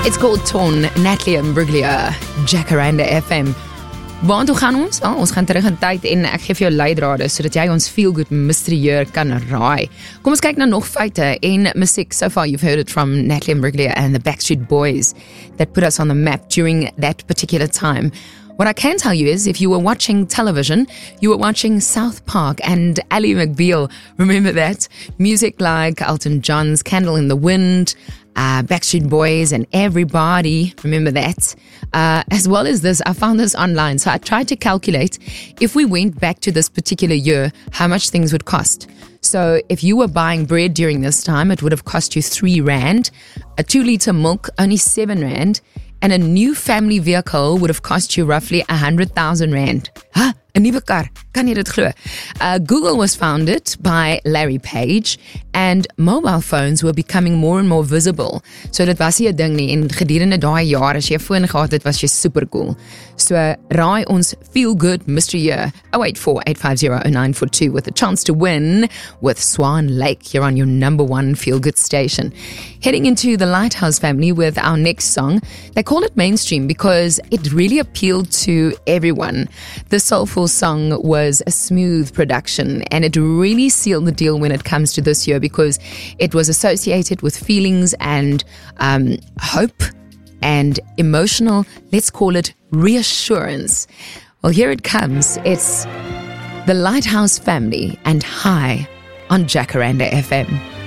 It's called Ton, Natalie Imbruglia, Jacaranda FM. Waartoe gaan ons? Ons gaan terug in tyd en ek gee vir jou leidrade sodat jy ons feel good mystery year kan raai. Kom ons kyk na nog feite en musiek. So far you've heard it from Natalie Imbruglia and the Backstreet Boys that put us on the map during that particular time. What I can tell you is, if you were watching television, you were watching South Park and Ally McBeal. Remember that? Music like Elton John's Candle in the Wind, Backstreet Boys and Everybody. Remember that? As well as this, I found this online. So I tried to calculate, if we went back to this particular year, how much things would cost. So if you were buying bread during this time, it would have cost you 3 rand. A 2-liter milk, only 7 rand. And a new family vehicle would have cost you roughly 100,000 rand. Huh? 'n nuwe kar, kan jy dit glo? Google was founded by Larry Page and mobile phones were becoming more and more visible. So dit was nie 'n ding nie en gedurende daai jaar as jy 'n foon gehad het, was jy super cool. So raai ons feel good mystery year 084-850-0942 with a chance to win with Swan Lake. You're on your number 1 feel good station. Heading into the Lighthouse family with our next song. They call it mainstream because it really appealed to everyone. The soulful song was a smooth production and it really sealed the deal when it comes to this year because it was associated with feelings and hope and emotional, let's call it reassurance. Well, here it comes. It's the Lighthouse family and High on Jacaranda FM.